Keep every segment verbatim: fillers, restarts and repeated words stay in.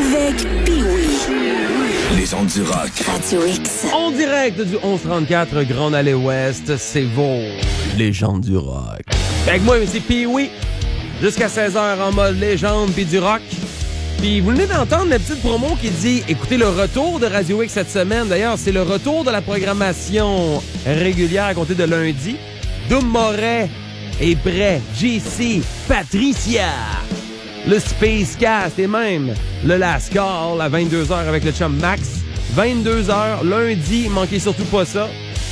avec Pee-Wee. Les ondes du rock. Radio X. En direct du onze trente-quatre Grande Allée Ouest, c'est vos légendes du rock. Avec moi, c'est Pee-Wee. Jusqu'à seize heures en mode légende puis du rock. Puis vous venez d'entendre la petite promo qui dit écoutez le retour de Radio X cette semaine. D'ailleurs, c'est le retour de la programmation régulière à compter de lundi. Doom Moret est prêt. J C, Patricia, le Space Cast et même le Last Call à vingt-deux heures avec le chum Max. vingt-deux heures, lundi, manquez surtout pas ça.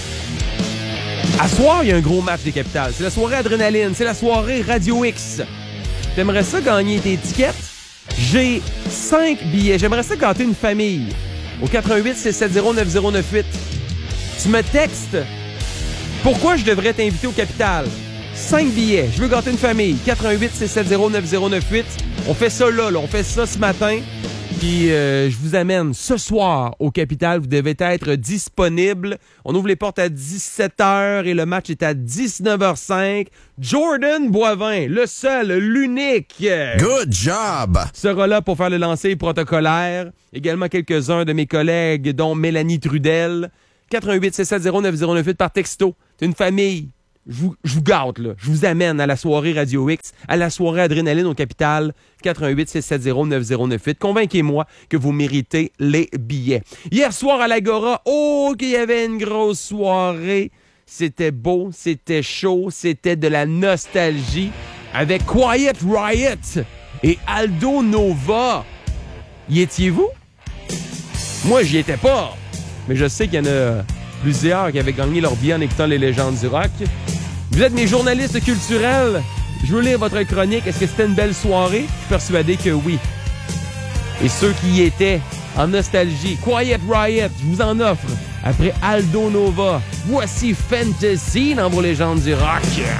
À soir, il y a un gros match des Capitales. C'est la soirée Adrénaline, c'est la soirée Radio X. T'aimerais ça gagner tes tickets? J'ai cinq billets. J'aimerais ça gâter une famille. Au quatre un huit six sept zéro neuf zéro neuf huit. Tu me textes. Pourquoi je devrais t'inviter au Capitale? cinq billets. Je veux gâter une famille. quatre un huit six sept zéro neuf zéro neuf huit. On fait ça là, là. On fait ça ce matin. Puis euh, je vous amène ce soir au Capitale. Vous devez être disponible. On ouvre les portes à dix-sept heures et le match est à dix-neuf heures cinq. Jordan Boivin, le seul, l'unique. Good job! Sera là pour faire le lancer protocolaire. Également quelques-uns de mes collègues, dont Mélanie Trudel. quatre un huit six sept zéro neuf zéro neuf huit par texto. C'est une famille. Je vous, je vous gâte, là. Je vous amène à la soirée Radio X, à la soirée Adrénaline au Capitale. quatre un huit six sept zéro neuf zéro neuf huit. Convainquez-moi que vous méritez les billets. Hier soir à l'Agora, oh, qu'il y avait une grosse soirée. C'était beau, c'était chaud, c'était de la nostalgie. Avec Quiet Riot et Aldo Nova. Y étiez-vous? Moi, j'y étais pas. Mais je sais qu'il y en a plusieurs qui avaient gagné leur billet en écoutant les légendes du rock. Vous êtes mes journalistes culturels. Je veux lire votre chronique. Est-ce que c'était une belle soirée? Je suis persuadé que oui. Et ceux qui y étaient, en nostalgie, Quiet Riot, je vous en offre. Après Aldo Nova, voici Fantasy dans vos légendes du rock.